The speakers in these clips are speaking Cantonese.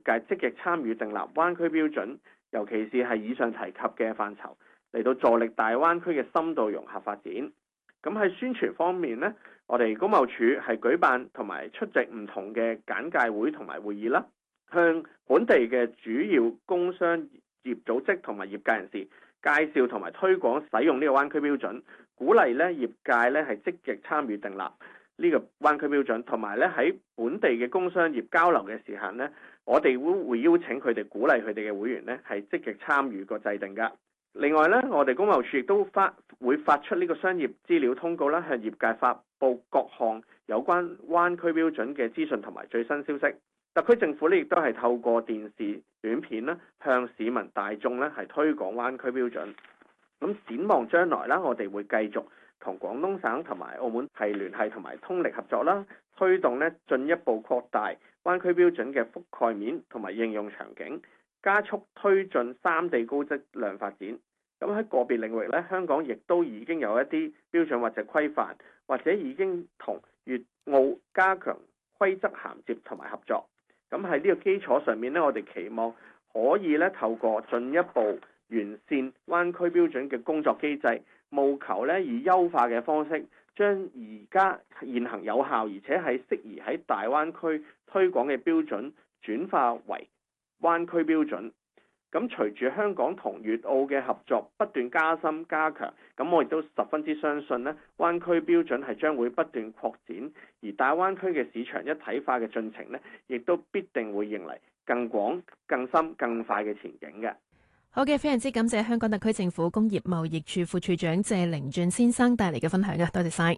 界積極參與訂立灣區標準，尤其是係以上提及嘅範疇，嚟到助力大灣區嘅深度融合發展。咁喺宣傳方面呢，我哋工貿署係舉辦同埋出席唔同嘅簡介會同埋會議啦，向本地嘅主要工商業組織同埋業界人士介紹同埋推廣使用呢個灣區標準，鼓勵咧業界咧係積極參與訂立呢個灣區標準，同埋咧喺本地嘅工商業交流嘅時候呢，我哋會邀請佢哋，鼓勵佢哋嘅會員呢係積極參與個制定㗎。另外呢，我哋工貿署亦都會發出呢個商業資料通告啦，向業界發布各項有關灣區標準嘅資訊同埋最新消息。特區政府呢亦都係透過電視短片啦，向市民大眾呢係推廣灣區標準。咁展望將來啦，我哋會繼續同廣東省同埋澳門係聯繫同埋通力合作啦，推動呢進一步擴大灣區標準嘅覆蓋面同埋應用場景，加速推進三地高質量發展。咁喺個別領域呢，香港亦都已經有一啲標準或者規範，或者已經同粵澳加強規則銜接同埋合作。咁喺呢個基礎上面呢，我哋期望可以呢透過進一步完善灣區標準嘅工作機制，務求呢以優化嘅方式，將而家現行有效而且係適宜喺大灣區推廣嘅標準轉化為灣區標準。咁隨住香港同粵澳嘅合作不斷加深加強，咁我亦都十分之相信呢灣區標準係將會不斷擴展，而大灣區嘅市場一體化嘅進程呢，亦都必定會迎嚟更廣、更深、更快嘅前景嘅。 好嘅，非常之感謝香港特區政府工業貿易處副處長謝靈峻先生帶嚟嘅分享啊，多謝晒。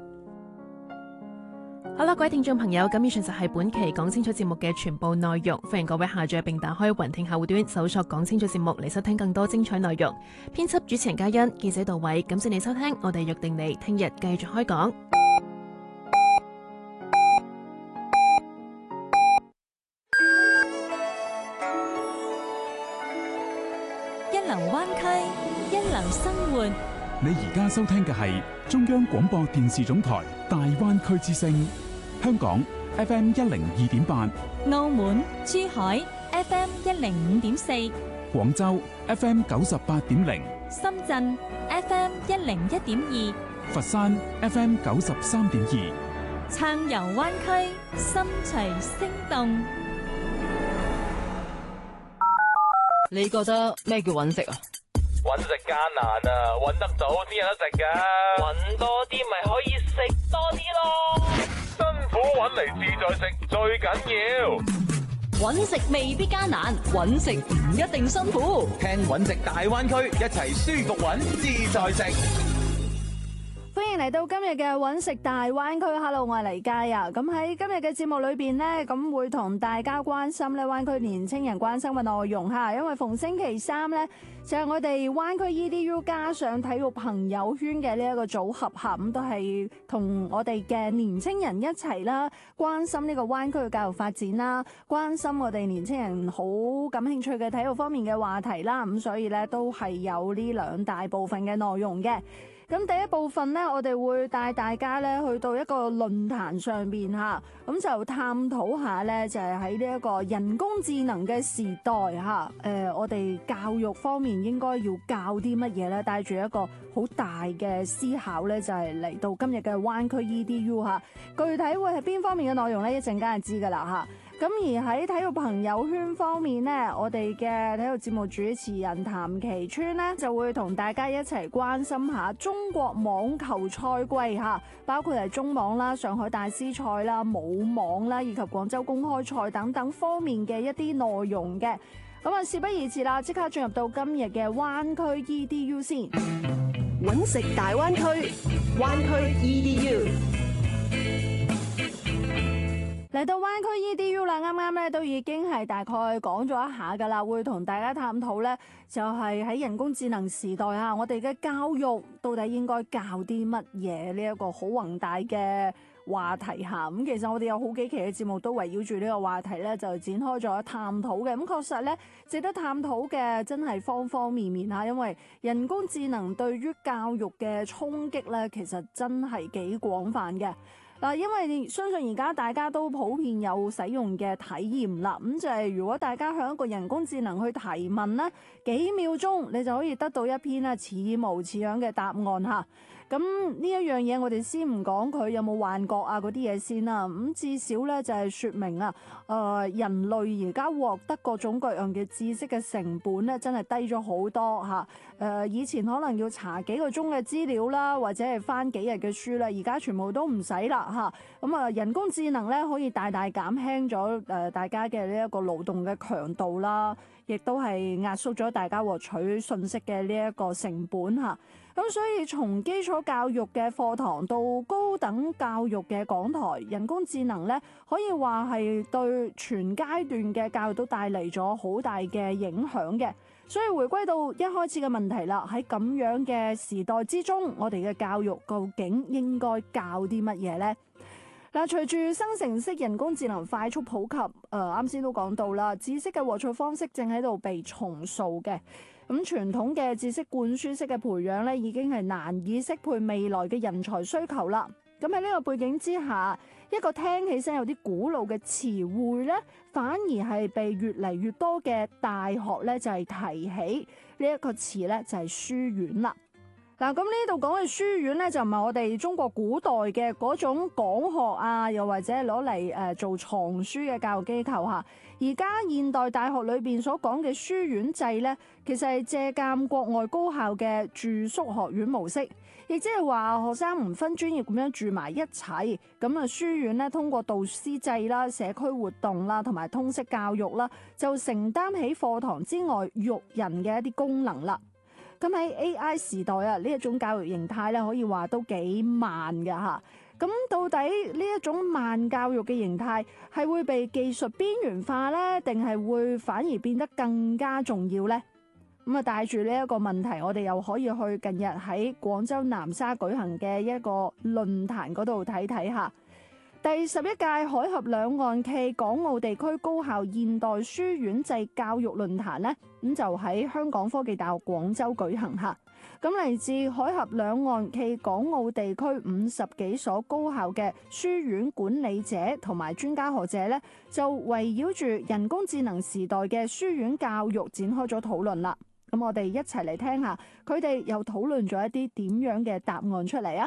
好啦，各位聽眾朋友，咁以上就係本期講清楚節目嘅全部內容，歡迎各位下載並打開雲聽客戶端搜索講清楚節目嚟收聽更多精彩內容。編輯主持人嘉欣，記者杜偉，感謝你收聽，我哋約定你聽日繼續開講。 一流灣區，一流生活。 你而家收聽嘅係中央廣播電視總台大灣區之聲，香港 FM 102.8， 澳門、珠海 FM 105.4， 廣州 FM 98.0， 深圳 FM 101.2， 佛山 FM 93.2， 暢遊灣區，心隨聲動。 你覺得咩叫揾食啊？ 揾食艱難啊，揾得早先有得食噶。揾多啲咪可以食多啲咯。辛苦揾嚟自在食最緊要。 揾食未必艱難，揾食唔一定辛苦。 聽揾食大灣區，一齊舒服揾自在食。 歡迎嚟到今日嘅揾食大灣區。Hello， 我係黎佳啊。咁喺今日嘅節目裏邊呢，咁會同大家關心呢灣區年青人關心嘅內容吓。因為逢星期三呢，就係我哋灣區 EDU 加上體育朋友圈嘅呢一個組合吓，咁都係同我哋嘅年青人一齊啦，關心呢個灣區嘅教育發展啦，關心我哋年青人好感興趣嘅體育方面嘅話題啦。咁所以呢，都係有呢兩大部分嘅內容嘅。咁第一部分呢，我哋會帶大家咧去到一個論壇上邊嚇，咁就探討下咧，就係喺呢一個人工智能嘅時代嚇，我哋教育方面應該要教啲乜嘢咧？帶住一個好大嘅思考咧，就係嚟到今日嘅灣區 EDU 嚇，具體會係邊方面嘅內容咧？一陣間就知㗎啦嚇。咁而喺體育朋友圈方面呢，我哋嘅體育節目主持人譚其川呢，就會同大家一齊關心下中國網球賽季嚇，包括係中網啦、上海大師賽啦、武網啦，以及廣州公開賽等等方面嘅一啲內容嘅。咁啊，事不宜遲啦，即刻進入到今日嘅灣區 EDU 先。 揾食大灣區，灣區 EDU。 嚟到灣區 EDU 啦，啱啱咧都已經係大概講咗一下㗎啦，會同大家探討咧，就係喺人工智能時代啊，我哋嘅教育到底應該教啲乜嘢呢一個好宏大嘅話題嚇。咁其實我哋有好幾期嘅節目都圍繞住呢個話題咧，就展開咗探討嘅。咁確實咧，值得探討嘅真係方方面面嚇，因為人工智能對於教育嘅衝擊咧，其實真係幾廣泛嘅。 嗱，因為相信而家大家都普遍有使用嘅體驗啦，咁就係如果大家向一個人工智能去提問咧，幾秒鐘你就可以得到一篇似模似樣嘅答案嚇。咁呢一樣嘢，我哋先唔講佢有冇幻覺啊嗰啲嘢先啦。咁至少咧就係説明啊，人類而家獲得各種各樣嘅知識嘅成本咧，真係低咗好多嚇。以前可能要查幾個鐘嘅資料啦，或者係翻幾日嘅書啦，而家全部都唔使啦嚇。咁人工智能咧可以大大減輕咗大家嘅呢一個勞動嘅強度啦，亦都係壓縮咗大家獲取信息嘅呢一個成本嚇。咁所以從基礎教育嘅課堂到高等教育嘅講台，人工智能咧可以話係對全階段嘅教育都帶嚟咗好大嘅影響嘅。所以回歸到一開始嘅問題啦，喺咁樣嘅時代之中，我哋嘅教育究竟應該教啲乜嘢呢？嗱，隨住生成式人工智能快速普及，啱先都講到啦，知識嘅獲取方式正喺度被重塑嘅。咁傳統嘅知識灌輸式嘅培養咧，已經係難以適配未來嘅人才需求啦。咁喺呢個背景之下，一個聽起身有啲古老嘅詞彙咧，反而係被越嚟越多嘅大學咧就係提起呢一個詞咧，就係書院啦。嗱，咁呢度講嘅書院咧，就唔係我哋中國古代嘅嗰種講學啊，又或者攞嚟做藏書嘅教育機構嚇。而家現代大學裏邊所講嘅書院制咧，其實係借鑑國外高校嘅住宿學院模式，亦即係話學生唔分專業咁樣住埋一齊。咁書院咧通過導師制啦、社區活動啦同埋通識教育啦，就承擔起課堂之外育人嘅一啲功能啦。咁喺 AI 時代啊，呢一種教育形態咧，可以話都幾慢㗎嚇。咁到底呢一種慢教育嘅形態係會被技術邊緣化咧，定係會反而變得更加重要呢？咁帶住呢一個問題，我哋又可以去近日喺廣州南沙舉行嘅一個論壇嗰度睇睇下。第11屆海峽兩岸暨港澳地區高校現代書院制教育論壇呢，咁就喺香港科技大學廣州舉行下。咁嚟自海峽兩岸暨港澳地區50幾所高校嘅書院管理者同埋專家學者呢，就圍繞住人工智能時代嘅書院教育展開咗討論啦。咁我哋一齊嚟聽下，佢哋又討論咗一啲點樣嘅答案出嚟啊！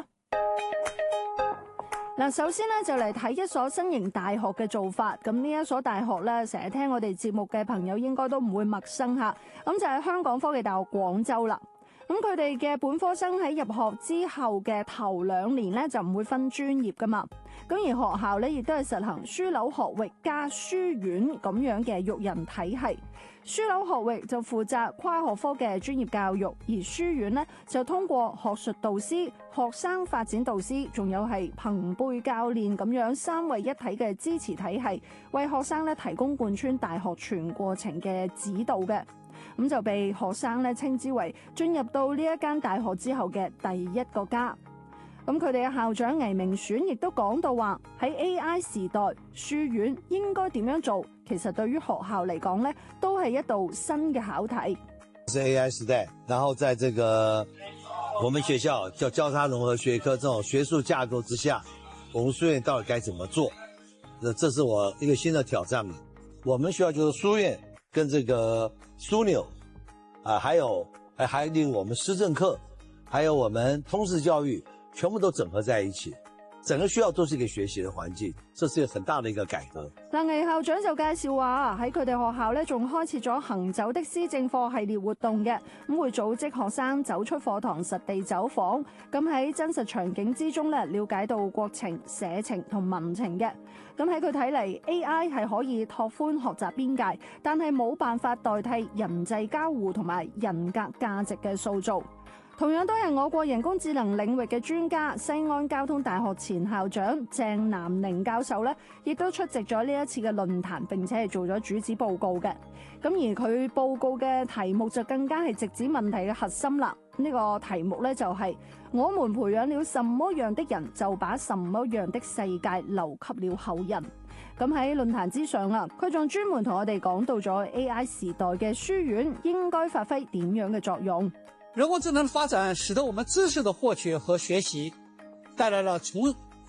嗱，首先咧就嚟睇一所新型大學嘅做法。咁呢一所大學咧，成日聽我哋節目嘅朋友應該都唔會陌生嚇。咁就係香港科技大學廣州啦。咁佢哋嘅本科生喺入學之後嘅頭2年咧，就唔會分專業噶嘛。咁而學校咧亦都係實行樞紐學域加書院咁樣嘅育人體系。樞紐學域就負責跨學科嘅專業教育，而書院呢就通過學術導師、學生發展導師，仲有係朋輩教練咁樣3位一體嘅支持體系，為學生咧提供貫穿大學全過程嘅指導嘅。咁就被學生咧稱之為進入到呢一間大學之後嘅第一個家。咁佢哋嘅校長倪明選亦都講到話，喺 AI 時代，書院應該點樣做？其實對於學校嚟講咧，都係一道新嘅考題。 是 AI 時代，然後在這個我們學校叫交叉融合學科這種學術架構之下，我們書院到底該怎麼做？這是我一個新的挑戰嘛。我們學校就是書院跟這個樞紐還有我們師政課，還有我們通識教育，全部都整合在一起，整個學校都是一個學習的環境，這是一個很大的一個改革。 倪校長就介紹話，喺佢哋學校咧，仲開設咗行走的施政課系列活動嘅，咁會組織學生走出課堂實地走訪，咁喺真實場景之中咧，了解到國情、社情同民情嘅。咁喺佢睇嚟 ，AI 係可以拓寬學習邊界，但係冇辦法代替人際交互同埋人格價值嘅塑造。同樣都係我國人工智能領域嘅專家，西安交通大學前校長鄭南寧教授咧，亦都出席咗呢一次嘅論壇，並且係做咗主旨報告嘅。咁而佢報告嘅題目就更加係直指問題嘅核心啦。呢個題目咧就係我們培養了什麼樣的人，就把什麼樣的世界留給了後人。咁喺論壇之上啊，佢仲專門同我哋講到咗 AI 時代嘅書院應該發揮點樣嘅作用。 人工智能的發展使得我們知識的獲取和學習帶來了從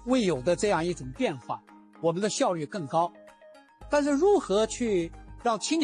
未有的这样一种变化，我们的效率更高。但是如何去让青年